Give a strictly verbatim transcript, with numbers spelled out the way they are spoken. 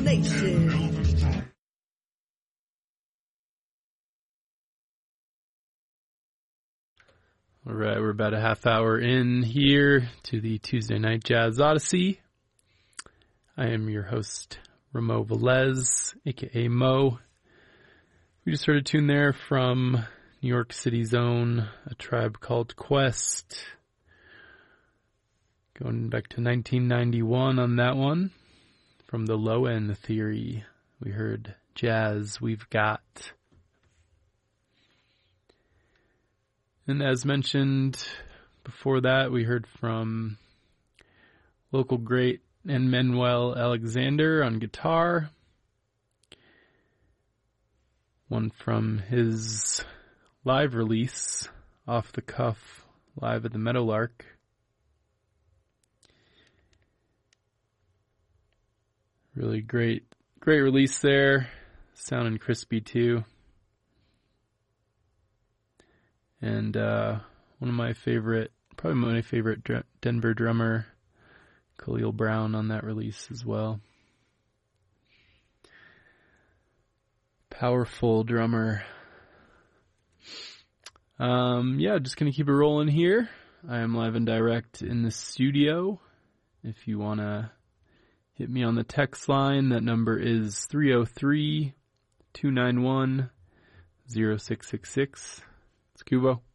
Nation. All right, we're about a half hour in here to the Tuesday Night Jazz Odyssey. I am your host, Ramo Velez, a k a. Mo. We just heard a tune there from New York City's own A Tribe Called Quest. Going back to nineteen ninety-one on that one. From the Low End Theory, we heard Jazz We've Got. And as mentioned before that, we heard from local great Manuel Alexander on guitar. One from his live release, Off the Cuff, live at the Meadowlark. Really great, great release there. Sounding crispy too. And uh, one of my favorite, probably my favorite dr- Denver drummer, Khalil Brown, on that release as well. Powerful drummer. Um, yeah, just going to keep it rolling here. I am live and direct in the studio. If you want to hit me on the text line, that number is three oh three, two nine one, oh six six six. It's Kubo.